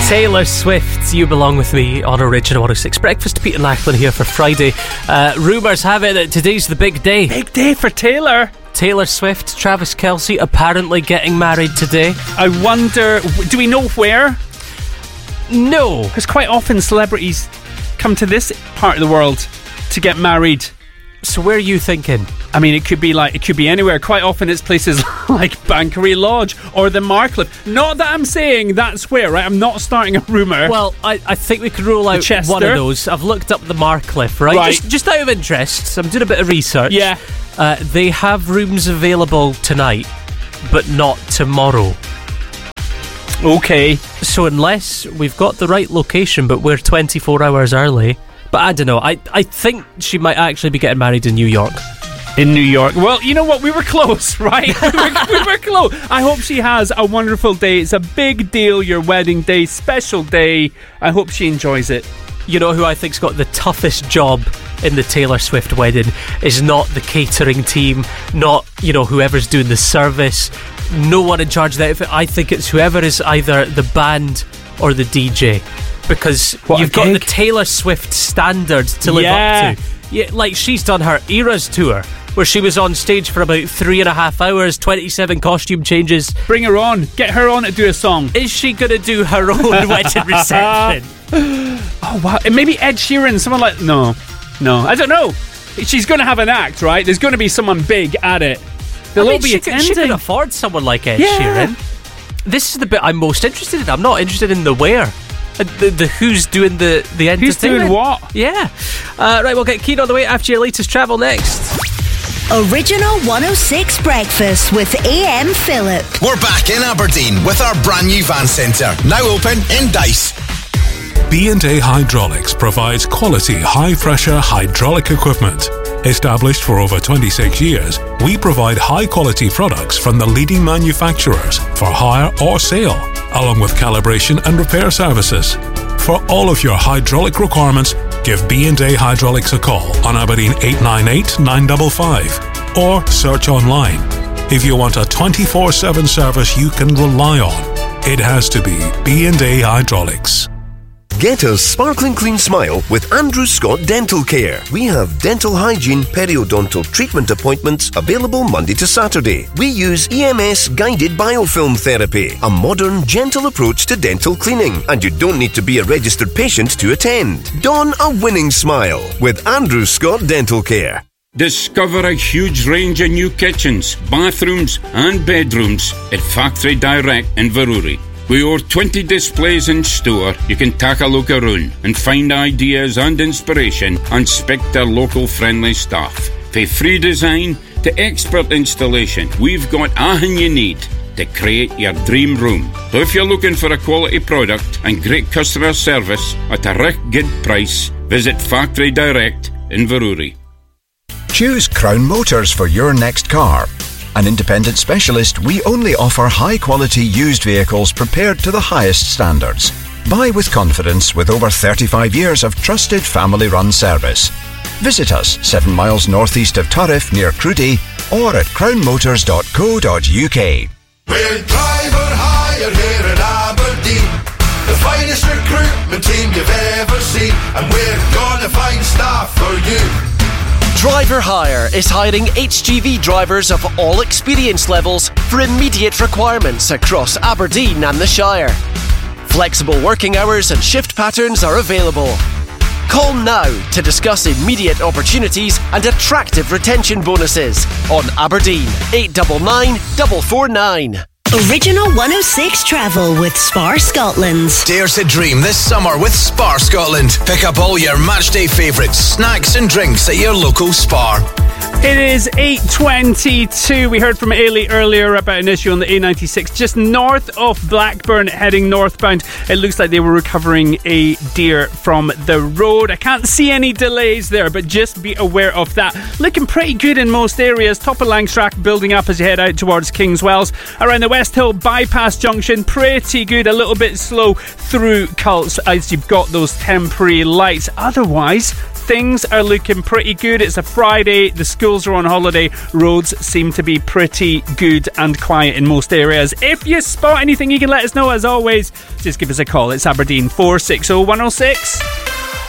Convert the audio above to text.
Taylor Swift, You Belong With Me on Original 106 Breakfast. Peter Lachlan here for Friday. Rumours have it that today's the big day. Big day for Taylor. Taylor Swift, Travis Kelce apparently getting married today. I wonder, do we know where? No. Because quite often celebrities come to this part of the world to get married. So where are you thinking? I mean, it could be anywhere. Quite often it's places like Bankery Lodge or the Marcliffe. Not that I'm saying that's where, right? I'm not starting a rumour. Well, I think we could rule out one of those. I've looked up the Marcliffe, right? Just out of interest. I'm doing a bit of research. Yeah. They have rooms available tonight, but not tomorrow. Okay. So unless we've got the right location, but we're 24 hours early... But I don't know. I think she might actually be getting married in New York. In New York. Well, you know what? We were close, right? we were close. I hope she has a wonderful day. It's a big deal, your wedding day, special day. I hope she enjoys it. You know who I think's got the toughest job in the Taylor Swift wedding is not the catering team, not, whoever's doing the service, no one in charge of that. I think it's whoever is either the band or the DJ. Because you've got the Taylor Swift standard to live up to. Yeah, like she's done her Eras tour, where she was on stage for about 3.5 hours, 27 costume changes. Bring her on. Get her on to do a song. Is she going to do her own wedding reception? Oh, wow. And maybe Ed Sheeran, someone like... No, I don't know. She's going to have an act, right? There's going to be someone big at it. They'll all be attending. She could afford someone like Ed Sheeran. This is the bit I'm most interested in. I'm not interested in the where. The who's doing the entertainment. Who's doing what? Yeah. Right, we'll get Keen on the way after your latest travel next. Original 106 Breakfast with AM Phillip. We're back in Aberdeen with our brand new van centre, now open in Dice. B&A Hydraulics provides quality high-pressure hydraulic equipment. Established for over 26 years, we provide high-quality products from the leading manufacturers for hire or sale, along with calibration and repair services. For all of your hydraulic requirements, give B&A Hydraulics a call on Aberdeen 898 955 or search online. If you want a 24/7 service you can rely on, it has to be B&A Hydraulics. Get a sparkling clean smile with Andrew Scott Dental Care. We have dental hygiene, periodontal treatment appointments available Monday to Saturday. We use EMS guided biofilm therapy, a modern, gentle approach to dental cleaning, and you don't need to be a registered patient to attend. Don a winning smile with Andrew Scott Dental Care. Discover a huge range of new kitchens, bathrooms and bedrooms at Factory Direct in Veruri. With over 20 displays in store, you can take a look around and find ideas and inspiration and speak to local friendly staff. From free design to expert installation, we've got everything you need to create your dream room. So if you're looking for a quality product and great customer service at a real good price, visit Factory Direct in Veruri. Choose Crown Motors for your next car. An independent specialist, we only offer high-quality used vehicles prepared to the highest standards. Buy with confidence with over 35 years of trusted family-run service. Visit us 7 miles northeast of Turriff near Cruddy or at crownmotors.co.uk. We're Driver Hire here in Aberdeen, the finest recruitment team you've ever seen, and we're gonna find staff for you. Driver Hire is hiring HGV drivers of all experience levels for immediate requirements across Aberdeen and the Shire. Flexible working hours and shift patterns are available. Call now to discuss immediate opportunities and attractive retention bonuses on Aberdeen 899 449. Original 106 Travel with Spar Scotland. Dare to dream this summer with Spar Scotland. Pick up all your matchday favourites, snacks and drinks at your local Spar. It is 8:22. We heard from Ailey earlier about an issue on the A96 just north of Blackburn, heading northbound. It looks like they were recovering a deer from the road. I can't see any delays there, but just be aware of that. Looking pretty good in most areas. Top of Langstrack building up as you head out towards Kingswells. Around the West Hill bypass junction, pretty good. A little bit slow through Cults as you've got those temporary lights. Otherwise, things are looking pretty good. It's a Friday. The schools are on holiday, roads seem to be pretty good and quiet in most areas. If you spot anything, you can let us know. As always, just give us a call. It's Aberdeen 460 106.